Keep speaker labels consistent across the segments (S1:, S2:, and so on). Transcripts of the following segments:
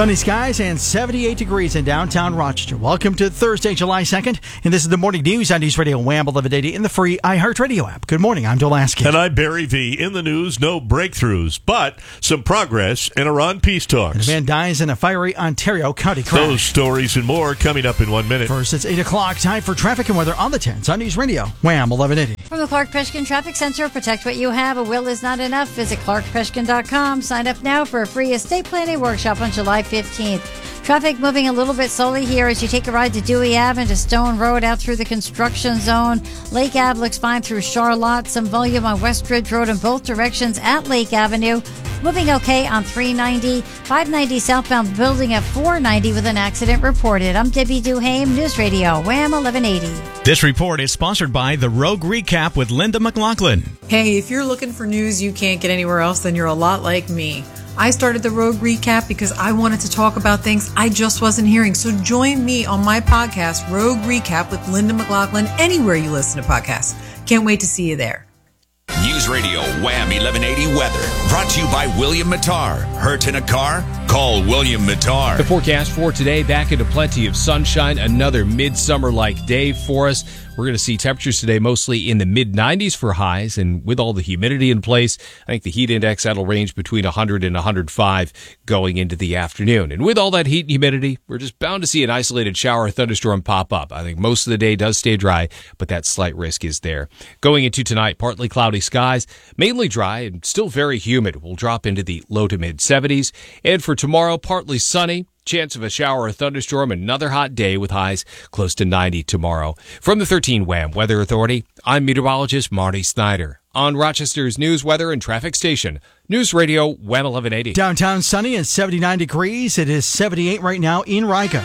S1: Sunny skies and 78 degrees in downtown Rochester. Welcome to Thursday, July 2nd, and this is the morning news on News Radio Wham 1180 in the free iHeartRadio app. Good morning, I'm Joel Askin.
S2: And I'm Barry V. In the news, no breakthroughs, but some progress in Iran peace talks.
S1: A man dies in a fiery Ontario County crash.
S2: Those stories and more coming up in 1 minute.
S1: First, it's 8 o'clock, time for traffic and weather on the 10s on News Radio Wham 1180.
S3: From the Clark Peshkin Traffic Center, protect what you have. A will is not enough. Visit clarkpeshkin.com. Sign up now for a free estate planning workshop on July 15th. Traffic moving a little bit slowly here as you take a ride to Dewey Ave into Stone Road out through the construction zone. Lake Ave looks fine through Charlotte. Some volume on Westridge Road in both directions at Lake Avenue. Moving okay on 390. 590 southbound building at 490 with an accident reported. I'm Debbie Duhame, News Radio, Wham 1180.
S4: This report is sponsored by The Rogue Recap with Linda McLaughlin.
S5: Hey, if you're looking for news you can't get anywhere else, then you're a lot like me. I started the Rogue Recap because I wanted to talk about things I just wasn't hearing. So join me on my podcast, Rogue Recap with Linda McLaughlin, anywhere you listen to podcasts. Can't wait to see you there.
S6: News Radio Wham 1180 weather brought to you by William Mattar. Hurt in a car? Call William Mattar.
S7: The forecast for today, back into plenty of sunshine. Another midsummer-like day for us. We're going to see temperatures today mostly in the mid-90s for highs, and with all the humidity in place, I think the heat index that'll range between 100 and 105 going into the afternoon. And with all that heat and humidity, we're just bound to see an isolated shower or thunderstorm pop up. I think most of the day does stay dry, but that slight risk is there. Going into tonight, partly cloudy skies, mainly dry and still very humid. We'll drop into the low to mid-70s. And for tomorrow, partly sunny. Chance of a shower or thunderstorm, another hot day with highs close to 90 tomorrow. From the 13 Wham Weather Authority, I'm meteorologist Marty Snyder. On Rochester's news, weather, and traffic station, News Radio Wham 1180.
S1: Downtown sunny and 79 degrees. It is 78 right now in Riga.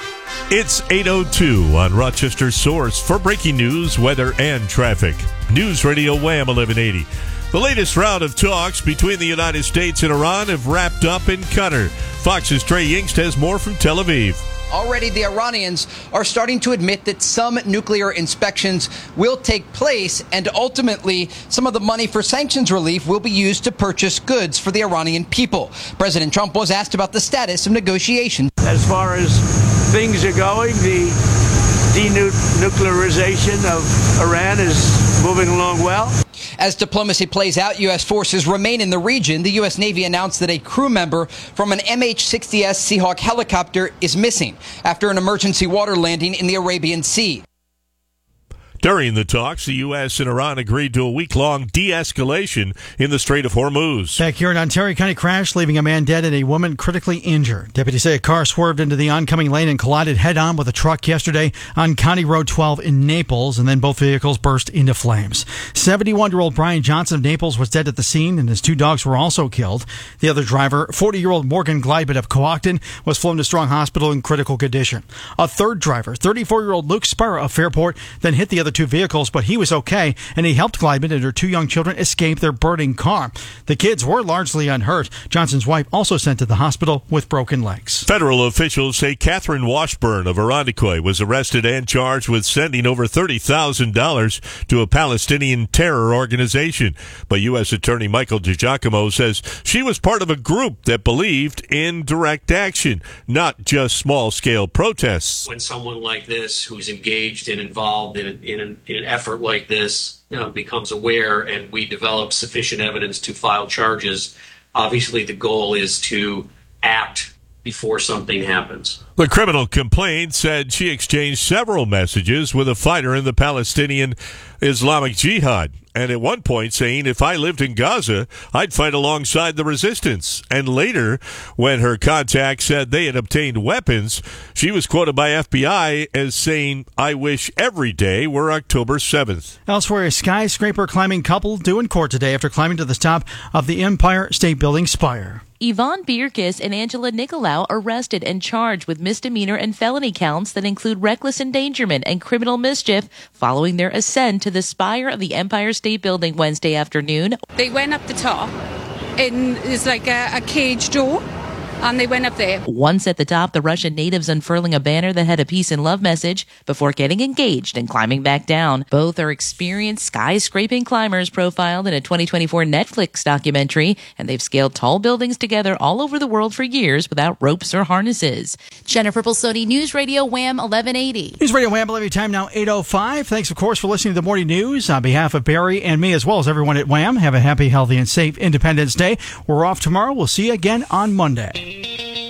S2: It's 8:02 on Rochester's source for breaking news, weather, and traffic. News Radio Wham 1180. The latest round of talks between the United States and Iran have wrapped up in Qatar. Fox's Trey Yingst has more from Tel Aviv.
S8: Already, the Iranians are starting to admit that some nuclear inspections will take place, and ultimately, some of the money for sanctions relief will be used to purchase goods for the Iranian people. President Trump was asked about the status of negotiations.
S9: As far as things are going, the denuclearization of Iran is moving along well.
S8: As diplomacy plays out, U.S. forces remain in the region. The U.S. Navy announced that a crew member from an MH-60S Seahawk helicopter is missing after an emergency water landing in the Arabian Sea.
S2: During the talks, the U.S. and Iran agreed to a week-long de-escalation in the Strait of Hormuz.
S1: Back here in Ontario, County crash, leaving a man dead and a woman critically injured. Deputies say a car swerved into the oncoming lane and collided head-on with a truck yesterday on County Road 12 in Naples, and then both vehicles burst into flames. 71-year-old Brian Johnson of Naples was dead at the scene, and his two dogs were also killed. The other driver, 40-year-old Morgan Gleibit of Coacton, was flown to Strong Hospital in critical condition. A third driver, 34-year-old Luke Spara of Fairport, then hit the other two vehicles, but he was okay, and he helped Gleibit and her two young children escape their burning car. The kids were largely unhurt. Johnson's wife also sent to the hospital with broken legs.
S2: Federal officials say Catherine Washburn of Irondequoit was arrested and charged with sending over $30,000 to a Palestinian terror organization. But U.S. Attorney Michael DiGiacomo says she was part of a group that believed in direct action, not just small-scale protests.
S10: When someone like this, who's engaged and involved in an effort like this, becomes aware and we develop sufficient evidence to file charges, obviously the goal is to act before something happens.
S2: The criminal complaint said she exchanged several messages with a fighter in the Palestinian Islamic Jihad, and at one point saying, if I lived in Gaza, I'd fight alongside the resistance. And later, when her contact said they had obtained weapons, she was quoted by FBI as saying, I wish every day were October 7th.
S1: Elsewhere, a skyscraper climbing couple due in court today after climbing to the top of the Empire State Building spire.
S11: Yvonne Bierkis and Angela Nicolau arrested and charged with misdemeanor and felony counts that include reckless endangerment and criminal mischief following their ascent to the spire of the Empire State Building Wednesday afternoon.
S12: They went up the top and there's like a cage door They went up there.
S11: Once at the top, the Russian natives unfurling a banner that had a peace and love message before getting engaged and climbing back down. Both are experienced skyscraping climbers profiled in a 2024 Netflix documentary, and they've scaled tall buildings together all over the world for years without ropes or harnesses. Jennifer Pulsoni, News Radio Wham 1180.
S1: News Radio Wham 1180, time now 8:05. Thanks, of course, for listening to the morning news. On behalf of Barry and me, as well as everyone at Wham, have a happy, healthy, and safe Independence Day. We're off tomorrow. We'll see you again on Monday.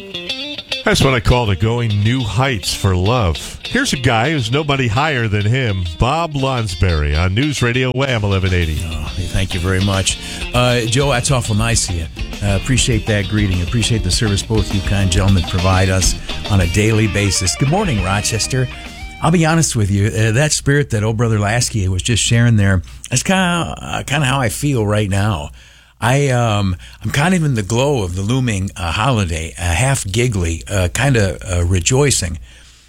S2: That's what I call to going new heights for love. Here's a guy who's nobody higher than him, Bob Lonsberry, on News Radio Wham 1180.
S13: Oh, thank you very much. Joe, that's awful nice of you. Appreciate that greeting. Appreciate the service both you kind gentlemen provide us on a daily basis. Good morning, Rochester. I'll be honest with you, that spirit that old brother Lasky was just sharing there, that's kind of how I feel right now. I'm kind of in the glow of the looming holiday, half giggly, kind of rejoicing.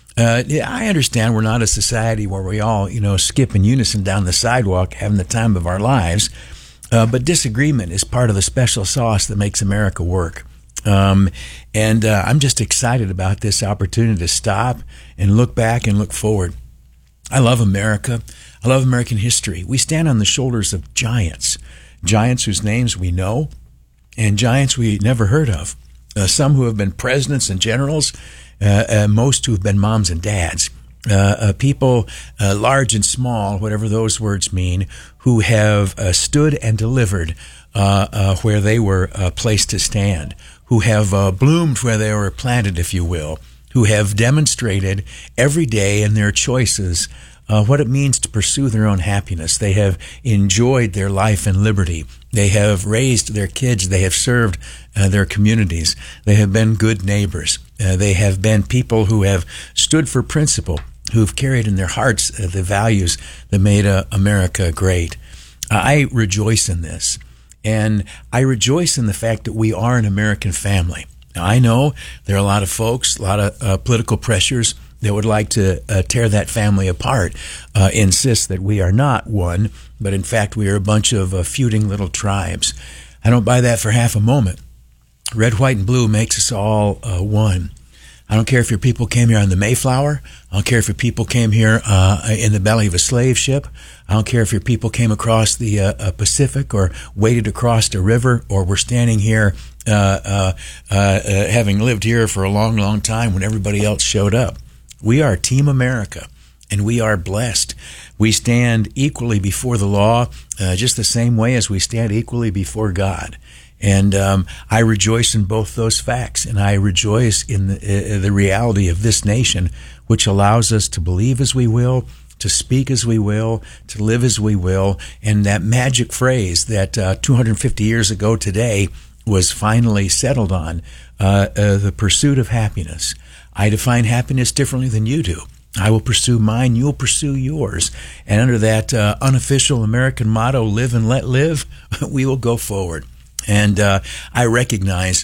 S13: I understand we're not a society where we all, skip in unison down the sidewalk having the time of our lives, but disagreement is part of the special sauce that makes America work. And I'm just excited about this opportunity to stop and look back and look forward. I love America. I love American history. We stand on the shoulders of giants. Giants whose names we know, and giants we never heard of. Some who have been presidents and generals, most who have been moms and dads. People large and small, whatever those words mean, who have stood and delivered where they were placed to stand, who have bloomed where they were planted, if you will, who have demonstrated every day in their choices what it means to pursue their own happiness. They have enjoyed their life in liberty. They have raised their kids. They have served their communities. They have been good neighbors. They have been people who have stood for principle, who've carried in their hearts the values that made America great. I rejoice in this. And I rejoice in the fact that we are an American family. Now, I know there are a lot of folks, a lot of political pressures that would like to tear that family apart, insist that we are not one, but in fact we are a bunch of feuding little tribes. I don't buy that for half a moment. Red, white, and blue makes us all one. I don't care if your people came here on the Mayflower. I don't care if your people came here in the belly of a slave ship. I don't care if your people came across the Pacific or waded across a river or were standing here having lived here for a long, long time when everybody else showed up. We are Team America, and we are blessed. We stand equally before the law, just the same way as we stand equally before God. And I rejoice in both those facts, and I rejoice in the reality of this nation, which allows us to believe as we will, to speak as we will, to live as we will, and that magic phrase that 250 years ago today was finally settled on, the pursuit of happiness. I define happiness differently than you do. I will pursue mine, you'll pursue yours. And under that unofficial American motto, live and let live, we will go forward. And I recognize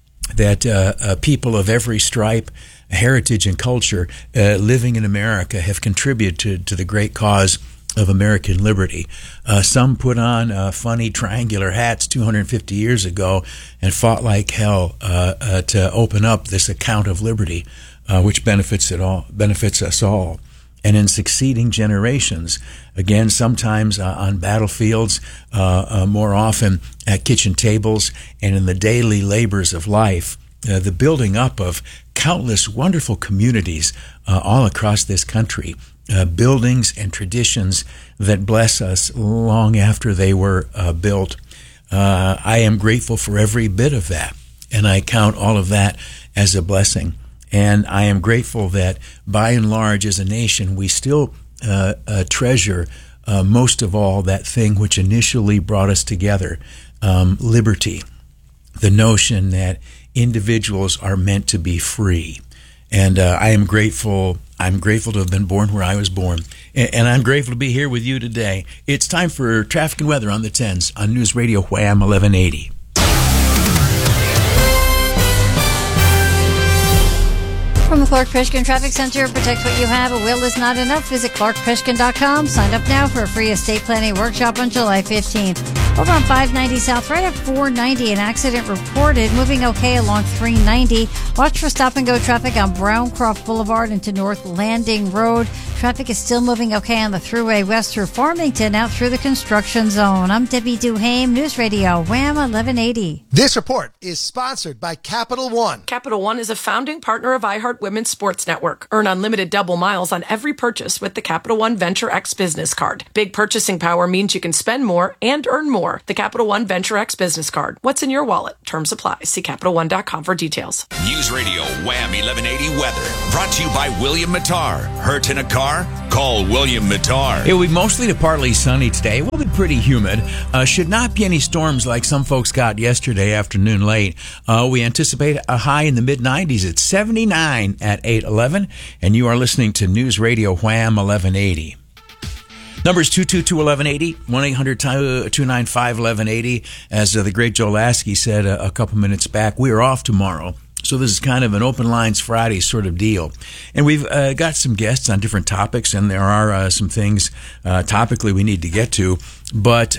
S13: that people of every stripe, heritage, and culture living in America have contributed to the great cause of American liberty. Some put on funny triangular hats 250 years ago and fought like hell to open up this account of liberty, which benefits us all. And in succeeding generations, again, sometimes on battlefields, more often at kitchen tables, and in the daily labors of life, the building up of countless wonderful communities all across this country, buildings and traditions that bless us long after they were built. I am grateful for every bit of that, and I count all of that as a blessing. And I am grateful that, by and large, as a nation, we still treasure most of all that thing which initially brought us together, liberty, the notion that individuals are meant to be free. And I am grateful. I'm grateful to have been born where I was born. And I'm grateful to be here with you today. It's time for traffic and weather on the 10s on News Radio Wham 1180.
S3: From the Clark Prishkin Traffic Center, protect what you have. A will is not enough. Visit clarkprishkin.com. Sign up now for a free estate planning workshop on July 15th. Over on 590 South, right at 490, an accident reported. Moving okay along 390. Watch for stop-and-go traffic on Browncroft Boulevard into North Landing Road. Traffic is still moving okay on the Thruway west through Farmington, out through the construction zone. I'm Debbie Duhame, News Radio, Wham 1180.
S12: This report is sponsored by Capital One.
S14: Capital One is a founding partner of iHeart Women's Sports Network. Earn unlimited double miles on every purchase with the Capital One Venture X Business Card. Big purchasing power means you can spend more and earn more. The Capital One Venture X Business Card. What's in your wallet? Terms apply. See CapitalOne.com for details.
S6: News Radio Wham 1180 weather. Brought to you by William Mattar. Hurt in a car? Call William Mattar.
S13: It will be mostly to partly sunny today. It will be pretty humid. Should not be any storms like some folks got yesterday afternoon late. We anticipate a high in the mid-90s. It's 79 at 8:11, and you are listening to News Radio Wham 1180. Numbers 222-1180, 1-800-295-1180. As the great Joe Lasky said a couple minutes back, we are off tomorrow. So this is kind of an Open Lines Friday sort of deal. And we've got some guests on different topics, and there are some things topically we need to get to. But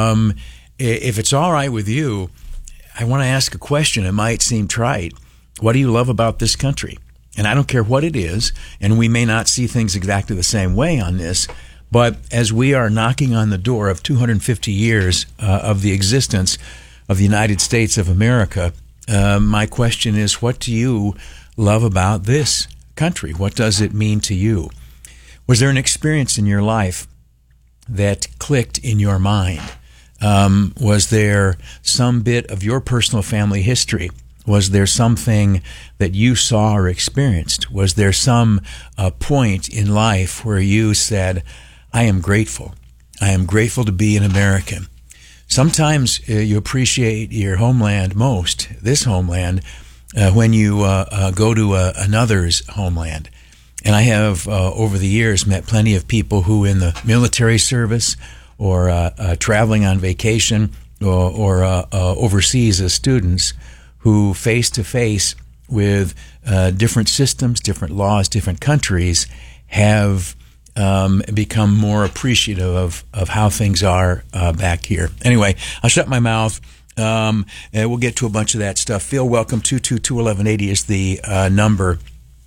S13: if it's all right with you, I want to ask a question. It might seem trite. What do you love about this country? And I don't care what it is, and we may not see things exactly the same way on this, but as we are knocking on the door of 250 years of the existence of the United States of America, my question is, what do you love about this country? What does it mean to you? Was there an experience in your life that clicked in your mind? Was there some bit of your personal family history? Was there something that you saw or experienced? Was there some point in life where you said, I am grateful. I am grateful to be an American. Sometimes you appreciate your homeland most, this homeland, when you go to another's homeland. And I have, over the years, met plenty of people who in the military service or traveling on vacation or overseas as students who face-to-face with different systems, different laws, different countries have become more appreciative of how things are back here. Anyway, I'll shut my mouth. And we'll get to a bunch of that stuff. Feel welcome. 222-1180 is the number.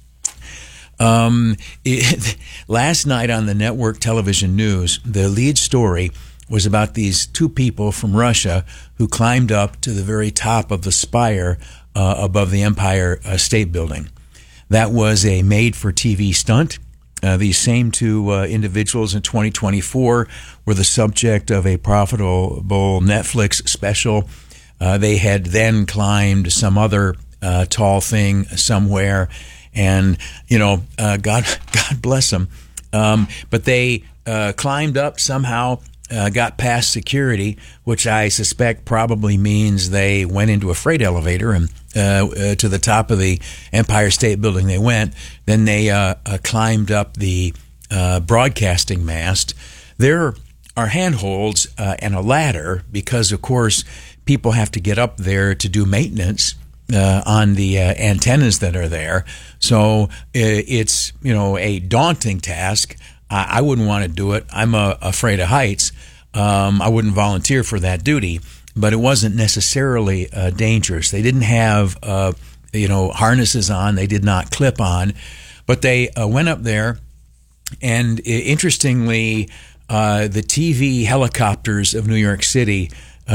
S13: Last night on the network television news, the lead story was about these two people from Russia who climbed up to the very top of the spire above the Empire State Building. That was a made-for-TV stunt. These same two individuals in 2024 were the subject of a profitable Netflix special. They had then climbed some other tall thing somewhere, and God bless them. But they climbed up somehow, got past security, which I suspect probably means they went into a freight elevator and to the top of the Empire State Building they went. Then they climbed up the broadcasting mast. There are handholds and a ladder because, of course, people have to get up there to do maintenance on the antennas that are there. So it's a daunting task. I wouldn't want to do it. I'm afraid of heights. I wouldn't volunteer for that duty. But it wasn't necessarily dangerous. They didn't have harnesses on. They did not clip on. But they went up there, and interestingly, the TV helicopters of New York City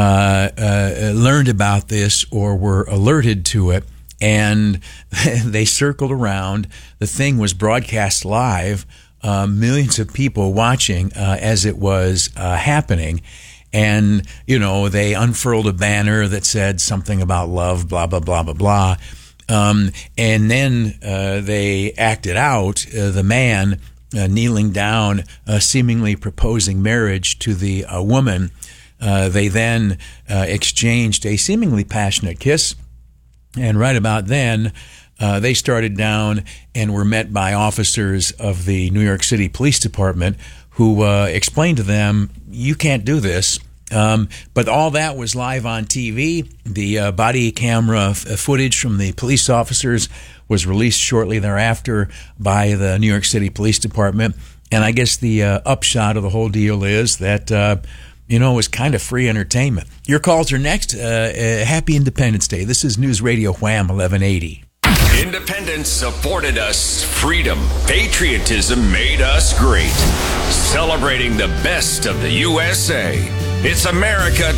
S13: learned about this or were alerted to it, and they circled around. The thing was broadcast live, millions of people watching as it was happening. And, they unfurled a banner that said something about love, blah, blah, blah, blah, blah. And then they acted out the man kneeling down, seemingly proposing marriage to the woman. They then exchanged a seemingly passionate kiss. And right about then, they started down and were met by officers of the New York City Police Department who explained to them, you can't do this. But all that was live on TV. The body camera footage from the police officers was released shortly thereafter by the New York City Police Department. And I guess the upshot of the whole deal is that was kind of free entertainment. Your calls are next. Happy Independence Day. This is News Radio Wham 1180.
S6: Independence supported us. Freedom, patriotism made us great. Celebrating the best of the USA. It's America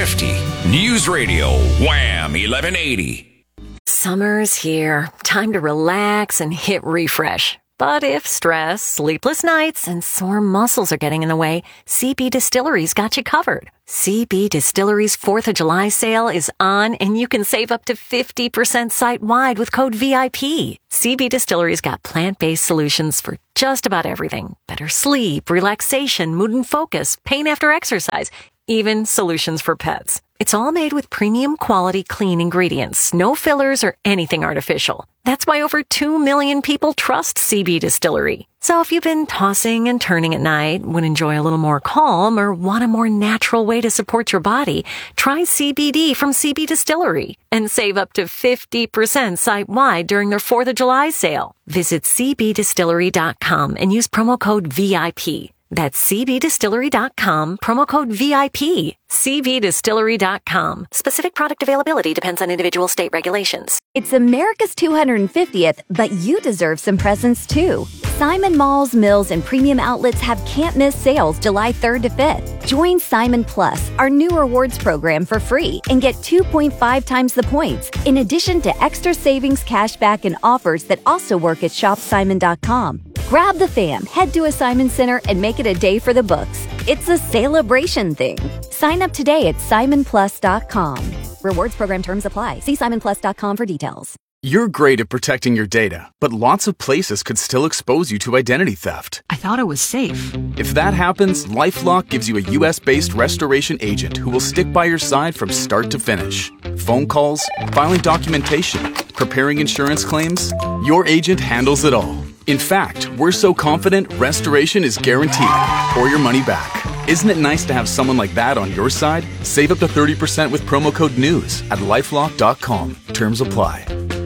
S6: 250. News Radio Wham 1180.
S15: Summer's here. Time to relax and hit refresh. But if stress, sleepless nights, and sore muscles are getting in the way, CB Distillery's got you covered. CB Distillery's 4th of July sale is on, and you can save up to 50% site-wide with code VIP. CB Distillery's got plant-based solutions for just about everything. Better sleep, relaxation, mood and focus, pain after exercise, even solutions for pets. It's all made with premium quality clean ingredients, no fillers or anything artificial. That's why over 2 million people trust CB Distillery. So if you've been tossing and turning at night, would enjoy a little more calm, or want a more natural way to support your body, try CBD from CB Distillery and save up to 50% site-wide during their 4th of July sale. Visit cbdistillery.com and use promo code VIP. That's cbdistillery.com, promo code VIP. cbdistillery.com. Specific product availability depends on individual state regulations.
S16: It's America's 250th, but you deserve some presents too. Simon Malls, Mills, and Premium Outlets have can't-miss sales July 3rd to 5th. Join Simon Plus, our new rewards program, for free and get 2.5 times the points, in addition to extra savings, cashback, and offers that also work at shopsimon.com. Grab the fam, head to a Simon Center, and make it a day for the books. It's a celebration thing. Sign up today at simonplus.com. Rewards program terms apply. See simonplus.com for details.
S17: You're great at protecting your data, but lots of places could still expose you to identity theft.
S18: I thought it was safe.
S17: If that happens, LifeLock gives you a U.S.-based restoration agent who will stick by your side from start to finish. Phone calls, filing documentation, preparing insurance claims, your agent handles it all. In fact, we're so confident restoration is guaranteed, or your money back. Isn't it nice to have someone like that on your side? Save up to 30% with promo code NEWS at LifeLock.com. Terms apply.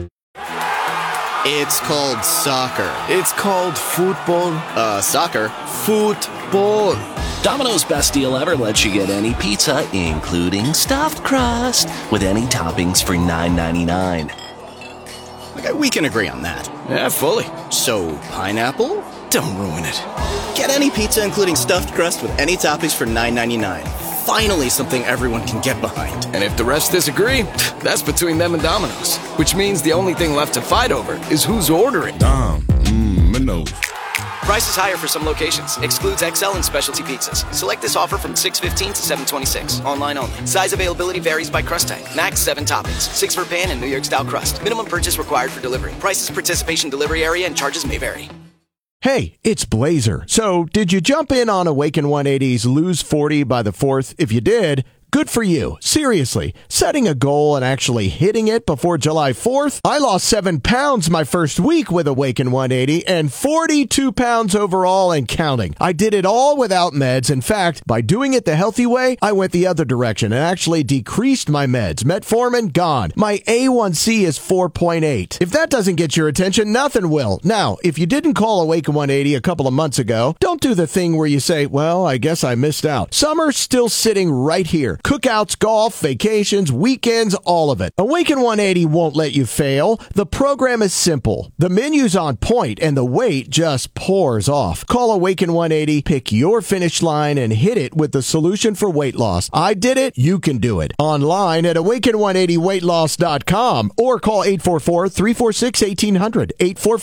S19: It's called soccer. It's called football. Soccer. Football.
S20: Domino's best deal ever lets you get any pizza, including stuffed crust, with any toppings for $9.99.
S19: Okay, we can agree on that.
S20: Yeah, fully.
S19: So, pineapple? Don't ruin it. Get any pizza, including stuffed crust, with any toppings for $9.99. Finally, something everyone can get behind.
S21: And if the rest disagree, that's between them and Domino's. Which means the only thing left to fight over is who's ordering.
S22: Domino's.
S23: Price is higher for some locations. Excludes XL and specialty pizzas. Select this offer from 6/15 to 7/26. Online only. Size availability varies by crust type. Max 7 toppings. 6 for pan and New York style crust. Minimum purchase required for delivery. Prices, participation, delivery area, and charges may vary.
S24: Hey, it's Blazer. So, did you jump in on Awaken 180's Lose 40 by the 4th? If you did, good for you. Seriously, setting a goal and actually hitting it before July 4th? I lost 7 pounds my first week with Awaken 180 and 42 pounds overall and counting. I did it all without meds. In fact, by doing it the healthy way, I went the other direction and actually decreased my meds. Metformin, gone. My A1C is 4.8. If that doesn't get your attention, nothing will. Now, if you didn't call Awaken 180 a couple of months ago, don't do the thing where you say, well, I guess I missed out. Summer's still sitting right here. Cookouts, golf, vacations, weekends, all of it. Awaken 180 won't let you fail. The program is simple. The menu's on point and the weight just pours off. Call Awaken 180, pick your finish line, and hit it with the solution for weight loss. I did it. You can do it. Online at awaken180weightloss.com or call 844-346-1800.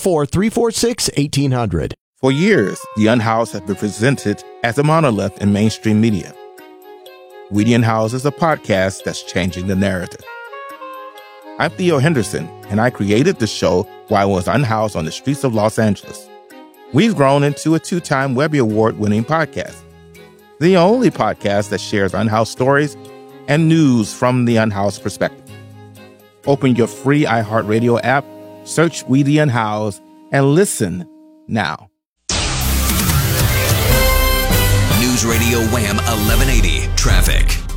S24: 844-346-1800.
S22: For years, The Unhoused has been presented as a monolith in mainstream media. We the Unhoused is a podcast that's changing the narrative. I'm Theo Henderson, and I created the show while I was unhoused on the streets of Los Angeles. We've grown into a 2-time Webby Award-winning podcast, the only podcast that shares unhoused stories and news from the unhoused perspective. Open your free iHeartRadio app, search We the Unhoused, and listen now.
S6: News Radio Wham 1180 Traffic.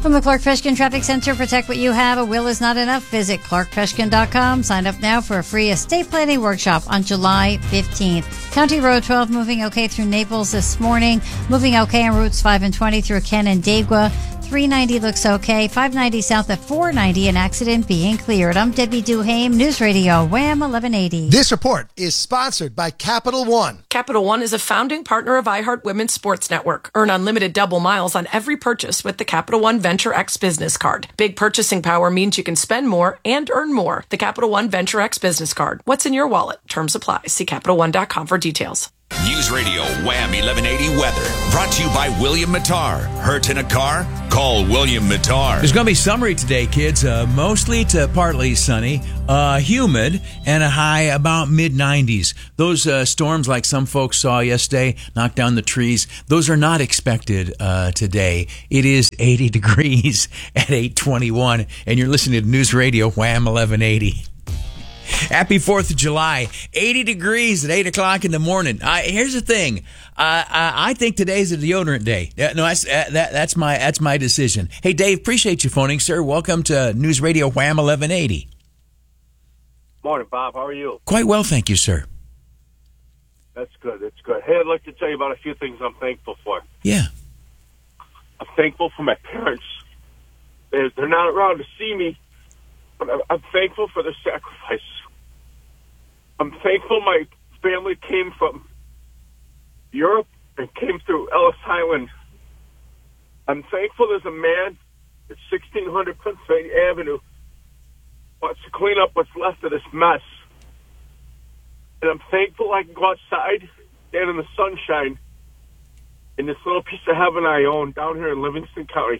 S3: From the Clark Freshkin Traffic Center, protect what you have. A will is not enough. Visit clarkfreshkin.com. Sign up now for a free estate planning workshop on July 15th. County Road 12 moving okay through Naples this morning. Moving okay on routes 5 and 20 through Canandaigua. 390 looks okay. 590 south of 490, an accident being cleared. I'm Debbie Duhame, News Radio, Wham 1180.
S12: This report is sponsored by Capital One.
S14: Capital One is a founding partner of iHeart Women's Sports Network. Earn unlimited double miles on every purchase with the Capital One Venture X Business Card. Big purchasing power means you can spend more and earn more. The Capital One Venture X Business Card. What's in your wallet? Terms apply. See CapitalOne.com for details.
S6: News Radio Wham 1180 weather brought to you by William Mattar. Hurt in a car? Call William Mattar.
S13: There's going to be summery today, kids. Mostly to partly sunny, humid, and a high about mid-90s. Those storms like some folks saw yesterday, knocked down the trees, those are not expected today. It is 80 degrees at 8:21, and you're listening to News Radio Wham 1180. Happy 4th of July. 80 degrees at 8 o'clock in the morning. Here's the thing. I think today's a deodorant day. No, that's my decision. Hey, Dave, appreciate you phoning, sir. Welcome to News Radio Wham 1180.
S4: Morning, Bob. How are you?
S13: Quite well, thank you, sir.
S4: That's good. That's good. Hey, I'd like to tell you about a few things I'm thankful for.
S13: Yeah.
S4: I'm thankful for my parents. They're not around to see me, but I'm thankful for their sacrifice. I'm thankful my family came from Europe and came through Ellis Island. I'm thankful there's a man at 1600 Pennsylvania Avenue wants to clean up what's left of this mess. And I'm thankful I can go outside, stand in the sunshine, in this little piece of heaven I own down here in Livingston County.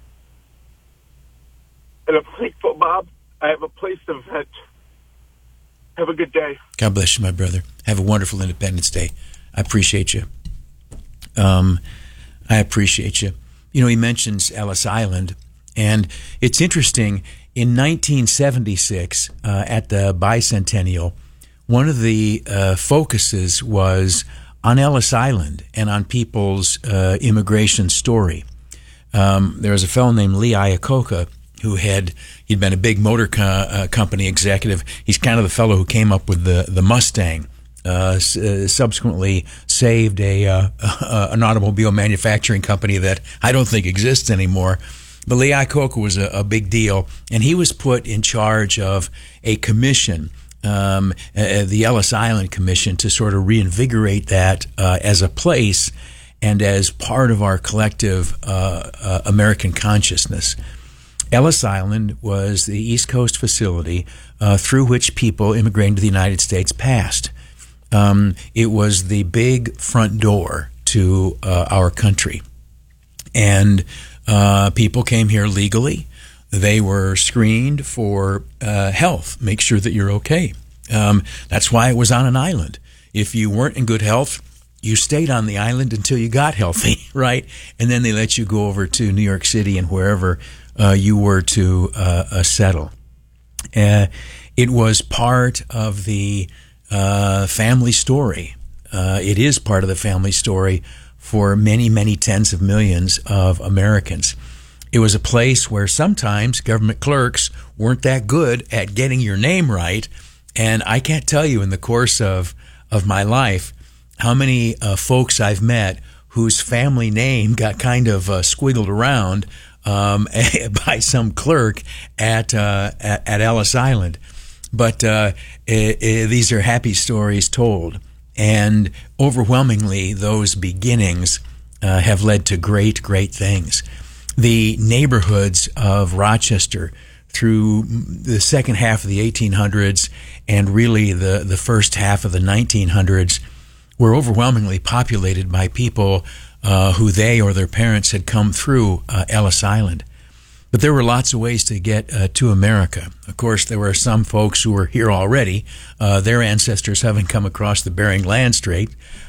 S4: And I'm thankful, Bob, I have a place to vent. Have a good day.
S13: God bless you, my brother. Have a wonderful Independence Day. I appreciate you. I appreciate you. You know, he mentions Ellis Island, and it's interesting. In 1976, at the bicentennial, one of the focuses was on Ellis Island and on people's immigration story. There was a fellow named Lee Iacocca who he'd been a big motor company executive. He's kind of the fellow who came up with the Mustang. Subsequently saved an automobile manufacturing company that I don't think exists anymore. But Lee Iacocca was a big deal, and he was put in charge of a commission, the Ellis Island Commission, to sort of reinvigorate that as a place and as part of our collective American consciousness. Ellis Island was the East Coast facility through which people immigrating to the United States passed. It was the big front door to our country. And people came here legally. They were screened for health, make sure that you're okay. That's why it was on an island. If you weren't in good health, you stayed on the island until you got healthy, right? And then they let you go over to New York City and wherever you were to settle. It was part of the family story. It is part of the family story for many, many tens of millions of Americans. It was a place where sometimes government clerks weren't that good at getting your name right. And I can't tell you in the course of my life how many folks I've met whose family name got kind of squiggled around by some clerk at Ellis Island. But these are happy stories told. And overwhelmingly, those beginnings have led to great, great things. The neighborhoods of Rochester through the second half of the 1800s and really the first half of the 1900s were overwhelmingly populated by people who they or their parents had come through Ellis Island. But there were lots of ways to get to America. Of course, there were some folks who were here already, their ancestors having come across the Bering Land Strait.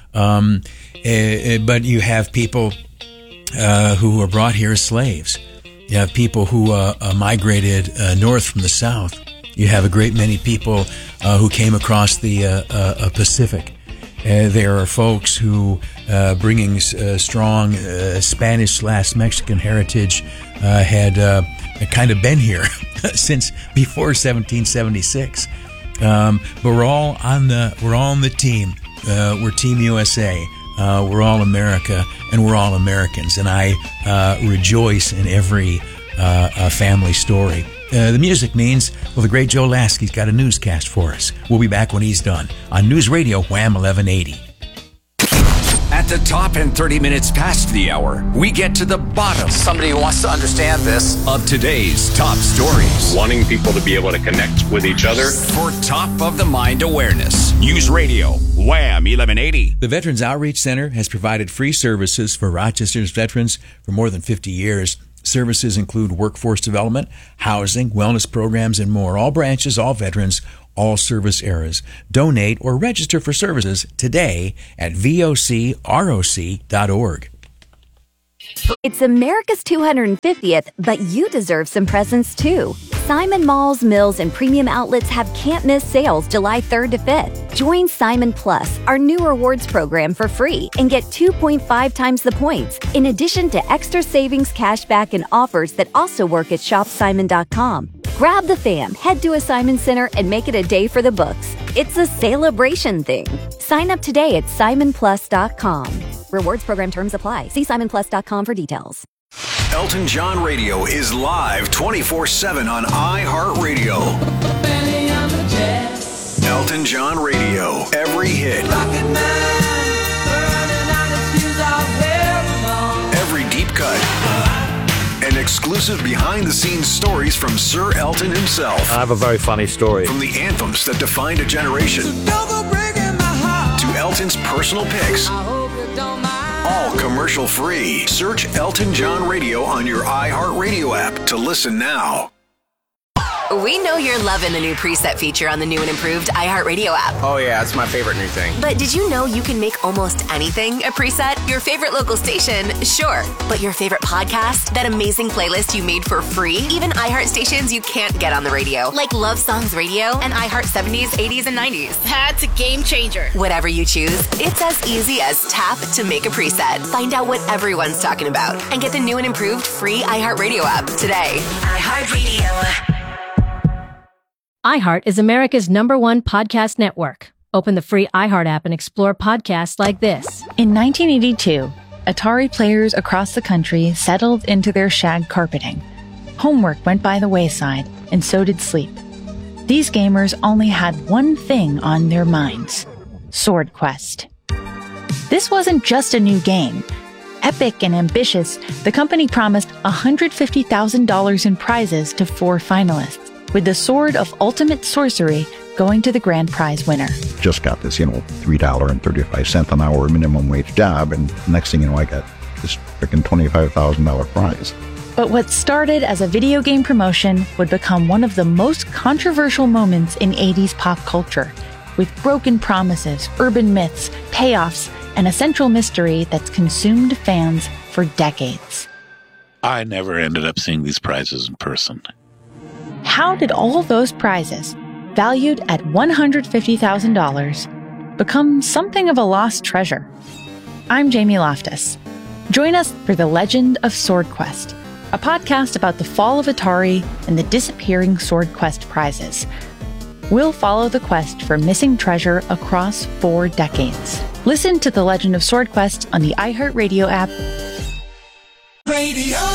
S13: But you have people who were brought here as slaves. You have people who migrated north from the south. You have a great many people who came across the Pacific. There are folks who, bringing strong Spanish/Mexican heritage, had kind of been here since before 1776. But we're all on the team. We're Team USA. We're all America, and we're all Americans. And I rejoice in every family story. The music means, well, the great Joe Lasky's got a newscast for us. We'll be back when he's done on News Radio Wham 1180.
S6: At the top and 30 minutes past the hour, we get to the bottom.
S5: Somebody who wants to understand this.
S6: Of today's top stories.
S7: Wanting people to be able to connect with each other.
S6: For top of the mind awareness. News Radio Wham 1180.
S13: The Veterans Outreach Center has provided free services for Rochester's veterans for more than 50 years. Services include workforce development, housing, wellness programs, and more. All branches, all veterans, all service eras. Donate or register for services today at vocroc.org.
S16: It's America's 250th, but you deserve some presents too. Simon Malls, Mills, and Premium Outlets have can't-miss sales July 3rd to 5th. Join Simon Plus, our new rewards program, for free and get 2.5 times the points, in addition to extra savings, cashback, and offers that also work at shopsimon.com. Grab the fam, head to a Simon Center, and make it a day for the books. It's a celebration thing. Sign up today at simonplus.com. Rewards program terms apply. See simonplus.com for details.
S6: Elton John Radio is live 24/7 on iHeartRadio. Elton John Radio. Every hit. Every deep cut. And exclusive behind-the-scenes stories from Sir Elton himself.
S7: I have a very funny story.
S6: From the anthems that defined a generation to Elton's personal picks. All commercial-free. Search Elton John Radio on your iHeartRadio app to listen now.
S9: We know you're loving the new preset feature on the new and improved iHeartRadio app.
S19: Oh yeah, it's my favorite new thing.
S9: But did you know you can make almost anything a preset? Your favorite local station, sure. But your favorite podcast? That amazing playlist you made for free? Even iHeart stations you can't get on the radio, like Love Songs Radio and iHeart 70s, 80s, and 90s.
S18: That's a game changer.
S9: Whatever you choose, it's as easy as tap to make a preset. Find out what everyone's talking about and get the new and improved free iHeartRadio app today. iHeartRadio.
S25: iHeart is America's #1 podcast network. Open the free iHeart app and explore podcasts like this.
S26: In 1982, Atari players across the country settled into their shag carpeting. Homework went by the wayside, and so did sleep. These gamers only had one thing on their minds: Sword Quest. This wasn't just a new game. Epic and ambitious, the company promised $150,000 in prizes to 4 finalists, with the Sword of Ultimate Sorcery going to the grand prize winner.
S27: Just got this, $3.35 an hour minimum wage job, and next thing you know, I got this freaking $25,000 prize.
S26: But what started as a video game promotion would become one of the most controversial moments in 80s pop culture, with broken promises, urban myths, payoffs, and a central mystery that's consumed fans for decades.
S28: I never ended up seeing these prizes in person.
S26: How did all those prizes, valued at $150,000, become something of a lost treasure? I'm Jamie Loftus. Join us for The Legend of Sword Quest, a podcast about the fall of Atari and the disappearing Sword Quest prizes. We'll follow the quest for missing treasure across 4 decades. Listen to The Legend of Sword Quest on the iHeartRadio app.
S29: Radio.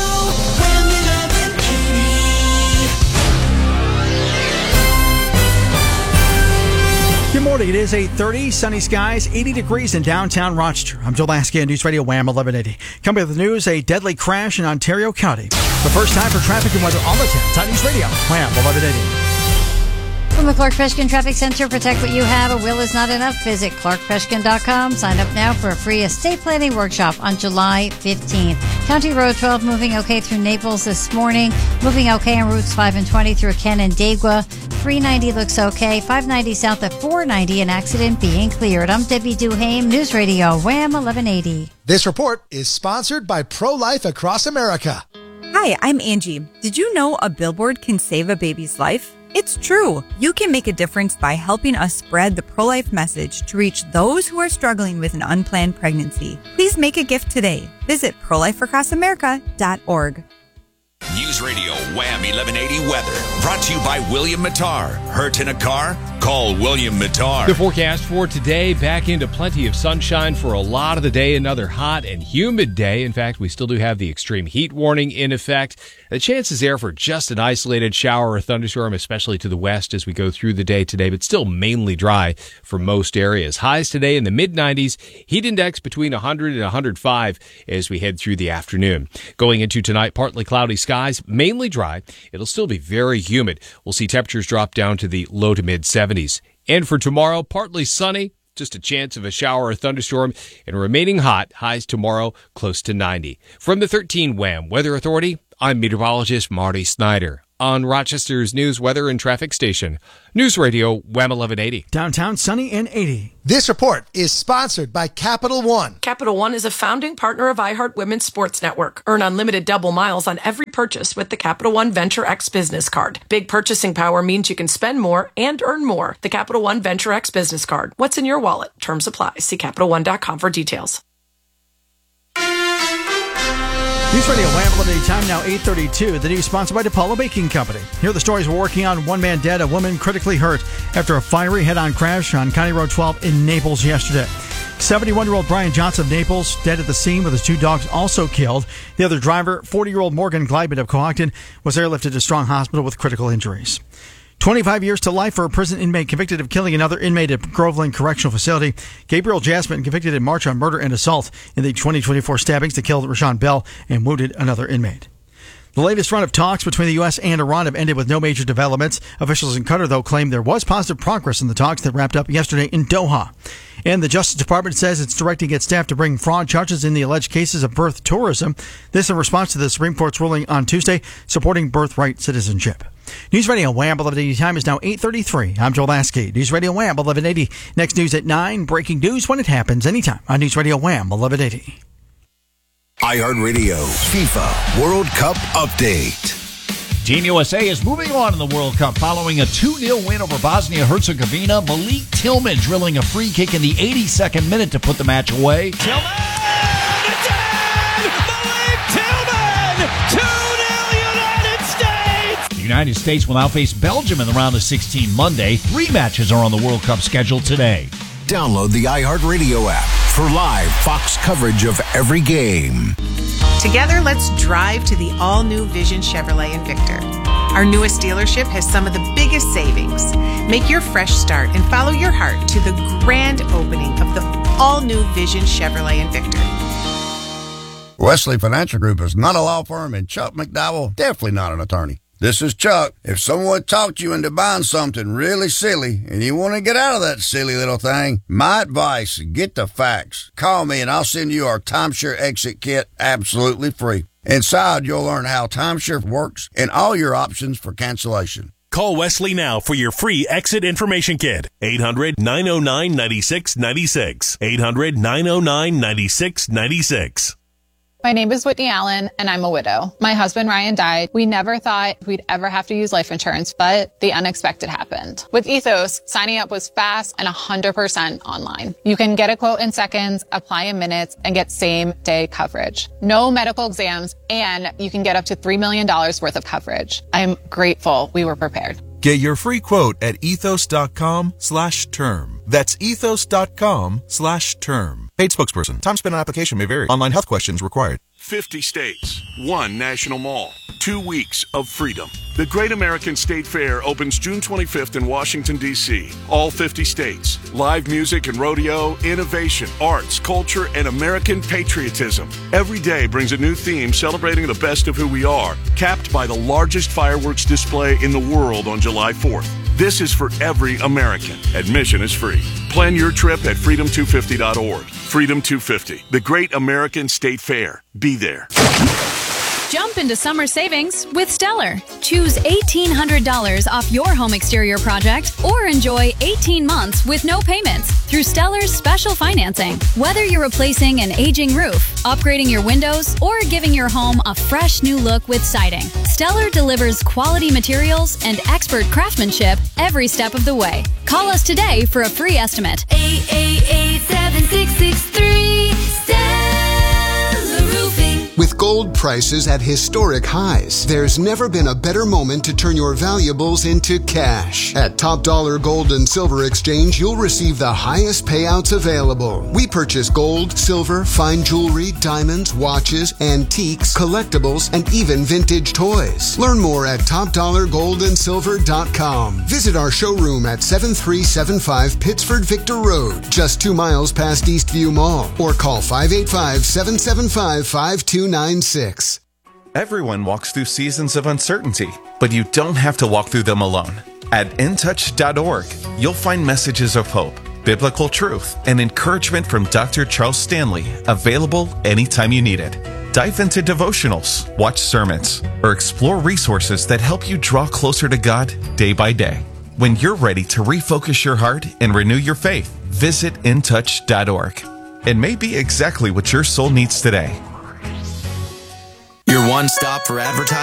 S1: Good morning. It is 8:30, sunny skies, 80 degrees in downtown Rochester. I'm Joe Lasky on News Radio Wham 1180. Coming up with the news, a deadly crash in Ontario County. The first time for traffic and weather all the time. On News Radio Wham 1180.
S3: From the Clark Freshkin Traffic Center, protect what you have. A will is not enough. Visit clarkfreshkin.com. Sign up now for a free estate planning workshop on July 15th. County Road 12 moving okay through Naples this morning. Moving okay on routes 5 and 20 through Canandaigua. 390 looks okay. 590 south of 490, an accident being cleared. I'm Debbie Duhame, News Radio Wham 1180.
S12: This report is sponsored by Pro-Life Across America.
S30: Hi, I'm Angie. Did you know a billboard can save a baby's life?
S2: It's true. You can make a difference by helping us spread the pro-life message to reach those who are struggling with an unplanned pregnancy. Please make a gift today. Visit prolifeacrossamerica.org.
S6: News Radio Wham 1180 weather brought to you by William Mattar. Hurt in a car? Call William Mattar.
S8: The forecast for today, back into plenty of sunshine for a lot of the day. Another hot and humid day. In fact, we still do have the extreme heat warning in effect. The chance is there for just an isolated shower or thunderstorm, especially to the west as we go through the day today, but still mainly dry for most areas. Highs today in the mid-90s, heat index between 100 and 105 as we head through the afternoon. Going into tonight, partly cloudy skies, mainly dry. It'll still be very humid. We'll see temperatures drop down to the low to mid-70s. And for tomorrow, partly sunny, just a chance of a shower or thunderstorm, and remaining hot, highs tomorrow close to 90. From the 13 Wham Weather Authority, I'm meteorologist Marty Snyder on Rochester's news, weather, and traffic station. News Radio Wham 1180.
S1: Downtown sunny and 80.
S12: This report is sponsored by Capital One.
S14: Capital One is a founding partner of iHeart Women's Sports Network. Earn unlimited double miles on every purchase with the Capital One Venture X Business Card. Big purchasing power means you can spend more and earn more. The Capital One Venture X Business Card. What's in your wallet? Terms apply. See CapitalOne.com for details.
S1: News Radio Wham 1180 time now 8:32. The news sponsored by DePaulo Baking Company. Here are the stories we're working on. One man dead, a woman critically hurt after a fiery head-on crash on County Road 12 in Naples yesterday. 71-year-old Brian Johnson of Naples dead at the scene with his two dogs also killed. The other driver, 40-year-old Morgan Gleibman of Cohocton, was airlifted to Strong Hospital with critical injuries. 25 years to life for a prison inmate convicted of killing another inmate at Groveland Correctional Facility. Gabriel Jasmine convicted in March on murder and assault in the 2024 stabbings that killed Rashawn Bell and wounded another inmate. The latest run of talks between the U.S. and Iran have ended with no major developments. Officials in Qatar, though, claim there was positive progress in the talks that wrapped up yesterday in Doha. And the Justice Department says it's directing its staff to bring fraud charges in the alleged cases of birth tourism. This in response to the Supreme Court's ruling on Tuesday supporting birthright citizenship. News Radio Wham 1180 time is now 8:33. I'm Joel Lasky. News Radio Wham 1180. Next news at 9. Breaking news when it happens anytime on News Radio Wham 1180.
S6: iHeartRadio FIFA World Cup Update.
S10: Team USA is moving on in the World Cup following a 2-0 win over Bosnia-Herzegovina. Malik Tillman drilling a free kick in the 82nd minute to put the match away.
S11: Tillman! It's in! Malik Tillman! 2-0 United States!
S10: The United States will now face Belgium in the round of 16 Monday. 3 matches are on the World Cup schedule today.
S6: Download the iHeartRadio app for live Fox coverage of every game.
S15: Together, let's drive to the all-new Vision Chevrolet Invictor. Our newest dealership has some of the biggest savings. Make your fresh start and follow your heart to the grand opening of the all-new Vision Chevrolet Invictor.
S17: Wesley Financial Group is not a law firm, and Chuck McDowell definitely not an attorney. This is Chuck. If someone talked you into buying something really silly and you want to get out of that silly little thing, my advice, get the facts. Call me and I'll send you our timeshare exit kit absolutely free. Inside, you'll learn how timeshare works and all your options for cancellation.
S18: Call Wesley now for your free exit information kit. 800-909-9696. 800-909-9696.
S20: My name is Whitney Allen, and I'm a widow. My husband, Ryan, died. We never thought we'd ever have to use life insurance, but the unexpected happened. With Ethos, signing up was fast and 100% online. You can get a quote in seconds, apply in minutes, and get same-day coverage. No medical exams, and you can get up to $3 million worth of coverage. I'm grateful we were prepared.
S29: Get your free quote at ethos.com/term. That's ethos.com/term. Paid spokesperson. Time spent on application may vary. Online health questions required.
S30: 50 states, 1 national mall, 2 weeks of freedom. The Great American State Fair opens June 25th in Washington, D.C. All 50 states. Live music and rodeo, innovation, arts, culture, and American patriotism. Every day brings a new theme celebrating the best of who we are, capped by the largest fireworks display in the world on July 4th. This is for every American. Admission is free. Plan your trip at freedom250.org. Freedom 250, the Great American State Fair. Be there.
S4: Jump into summer savings with Stellar. Choose $1,800 off your home exterior project or enjoy 18 months with no payments through Stellar's special financing. Whether you're replacing an aging roof, upgrading your windows, or giving your home a fresh new look with siding, Stellar delivers quality materials and expert craftsmanship every step of the way. Call us today for a free estimate.
S5: 888-7663 Stellar Roofing.
S7: With gold prices at historic highs, there's never been a better moment to turn your valuables into cash. At Top Dollar Gold and Silver Exchange, you'll receive the highest payouts available. We purchase gold, silver, fine jewelry, diamonds, watches, antiques, collectibles, and even vintage toys. Learn more at topdollargoldandsilver.com. Visit our showroom at 7375 Pittsford Victor Road, just 2 miles past Eastview Mall, or call 585-775-5296.
S13: Everyone walks through seasons of uncertainty, but you don't have to walk through them alone. At intouch.org, you'll find messages of hope, biblical truth, and encouragement from Dr. Charles Stanley, available anytime you need it. Dive into devotionals, watch sermons, or explore resources that help you draw closer to God day by day. When you're ready to refocus your heart and renew your faith, visit intouch.org. It may be exactly what your soul needs today.
S16: Your one stop for advertising.